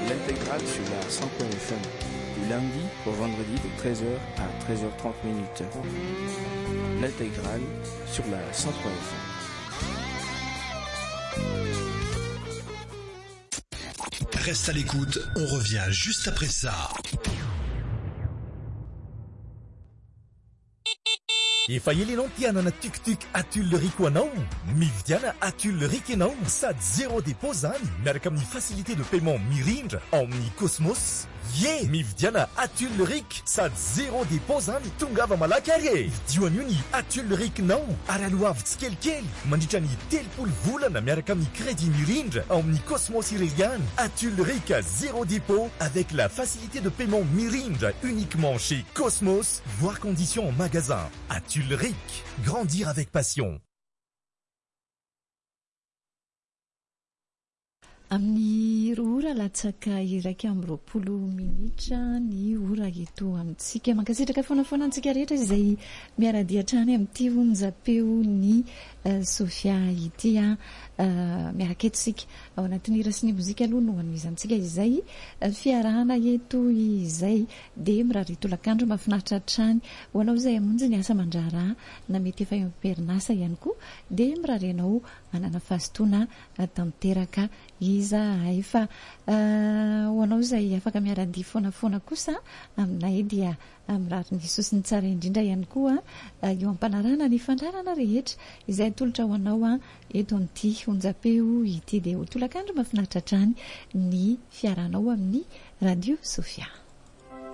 L'intégrale sur la 100.1 FM, du lundi au vendredi de 13h à 13h30 minutes. L'intégrale sur la 100.1 FM. Reste à l'écoute, on revient juste après ça. Efa elinao tianana tuk-tuk atulerico anao, mividiana atulerico ianao sady zéro dépôt zany miaraka amin'ny facilité de paiement mirindra ao amin'ny Cosmos. Ye, mividiana atulerico sady zéro dépôt zany tongava malaky ary e. Vidio an'io ny atulericonao ary aloavy tsikelikely mandritra ny 30 volana miaraka amin'ny crédit mirindra ao amin'ny Cosmos Ireliane. Atulerico zéro dépôt avec la facilité de paiement mirindra uniquement chez Cosmos. Voir conditions en magasin. Atuleric, grandir avec passion. Amin'ny ora latsaka iraika amby 20 minitra ny ora eto amintsika mankasitraka foanafoana antsika rehetra izay miaradia trany amin'ity onjapeo ny Sofia ity miaraka eto sika ao anatin'ny hira sy ny mozika aloha no hanomezantsika izay fiarahana eto izay dia miraritolakandro mahafinaritra trany ho anao izay amonjy ny asa mandrara na mety efa perinasa ihany koa dia mirarenao manana fahazotoana tanteraka iza efa ho anao izay afaka miaradi foanafoana kosa aminay dia mirary ny sosiny tsara indrindra ihany koa eo ampanarana ny fandrarana rehetra izay tolotra ho anao eto amin'ity onjapeo ity dia ho tolakandro mahafinaritra trany ny fiaranao amin'ny Radio Sofia.